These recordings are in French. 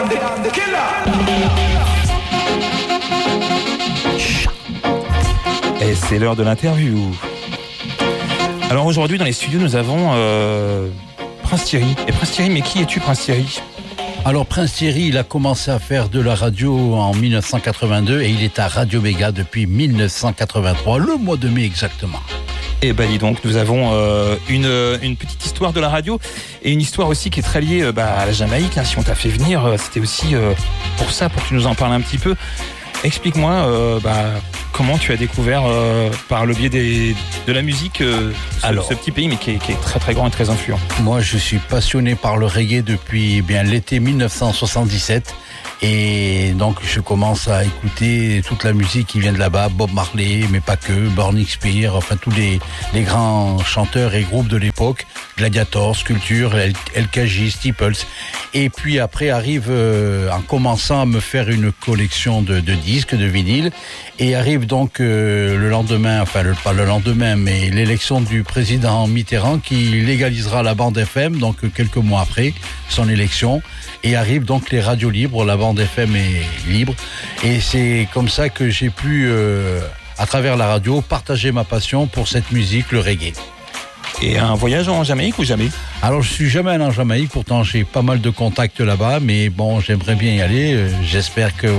Et c'est l'heure de l'interview. Alors aujourd'hui dans les studios nous avons Prince Thierry. Et Prince Thierry, mais qui es-tu Prince Thierry ? Alors Prince Thierry, il a commencé à faire de la radio en 1982 et il est à Radio Méga depuis 1983, le mois de mai exactement. Et ben dis donc, nous avons une petite histoire de la radio et une histoire aussi qui est très liée à la Jamaïque. Hein, si on t'a fait venir, c'était aussi pour ça, pour que tu nous en parles un petit peu. Explique-moi comment tu as découvert par le biais de la musique ce petit pays, mais qui est très très grand et très influent. Moi, je suis passionné par le reggae depuis l'été 1977. Et donc je commence à écouter toute la musique qui vient de là-bas, Bob Marley, mais pas que, Burning Spear, enfin tous les grands chanteurs et groupes de l'époque, Gladiator, Sculpture, LKJ, Steeples. Et puis après arrive, en commençant à me faire une collection de disques, de vinyles, et arrive donc le lendemain, pas le lendemain, mais l'élection du président Mitterrand qui légalisera la bande FM, donc quelques mois après son élection, et arrive donc les radios libres, la bande FM est libre, et c'est comme ça que j'ai pu, à travers la radio, partager ma passion pour cette musique, le reggae. Et un voyage en Jamaïque ou jamais ? Alors je suis jamais allé en Jamaïque, pourtant j'ai pas mal de contacts là-bas, mais bon, j'aimerais bien y aller, j'espère que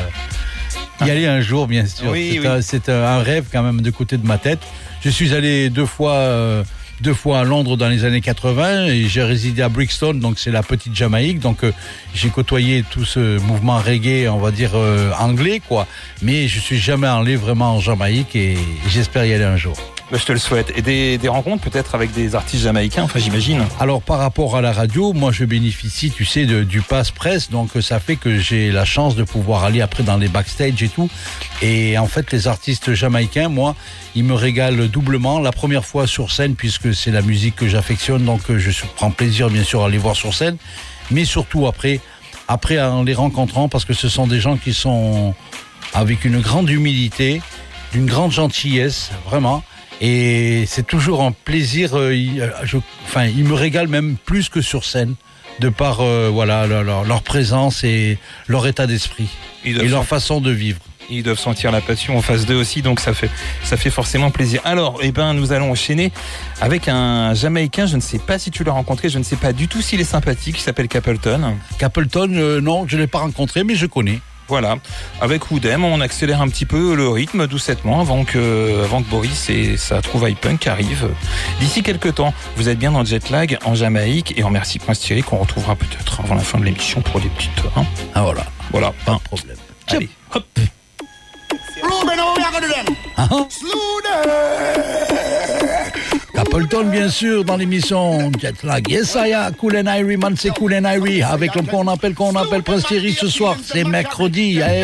y aller un jour, bien sûr. Oui, c'est un rêve quand même de côté de ma tête. Je suis allé deux fois à Londres dans les années 80 et j'ai résidé à Brixton, donc c'est la petite Jamaïque. Donc j'ai côtoyé tout ce mouvement reggae, on va dire anglais, quoi. Mais je suis jamais allé vraiment en Jamaïque et j'espère y aller un jour. Je te le souhaite. Et des rencontres peut-être avec des artistes jamaïcains, j'imagine. Alors par rapport à la radio, moi je bénéficie, tu sais, du pass presse, donc ça fait que j'ai la chance de pouvoir aller après dans les backstage et tout. Et en fait les artistes jamaïcains, moi, ils me régalent doublement. La première fois sur scène, puisque c'est la musique que j'affectionne, donc je prends plaisir bien sûr à les voir sur scène, mais surtout après en les rencontrant, parce que ce sont des gens qui sont avec une grande humilité, d'une grande gentillesse, vraiment. Et c'est toujours un plaisir, ils me régalent même plus que sur scène, de par leur présence et leur état d'esprit, et leur façon de vivre. Ils doivent sentir la passion en face d'eux aussi, donc ça fait forcément plaisir. Alors, nous allons enchaîner avec un Jamaïcain, je ne sais pas si tu l'as rencontré, je ne sais pas du tout s'il est sympathique, il s'appelle Capleton. Capleton, non, je ne l'ai pas rencontré, mais je connais. Voilà, avec Woodem, on accélère un petit peu le rythme doucettement avant que Boris et sa trouvaille punk arrivent. D'ici quelques temps, vous êtes bien dans le jet lag en Jamaïque et on remercie Prince Thierry qu'on retrouvera peut-être avant la fin de l'émission pour des petites... Ah voilà, pas de problème. Allez, hop. Capleton, bien sûr, dans l'émission Jetlag. Yes, I am. Cool and Irie, man, c'est Cool and Irie. Avec qu'on appelle Prince Thierry ce soir. C'est mercredi.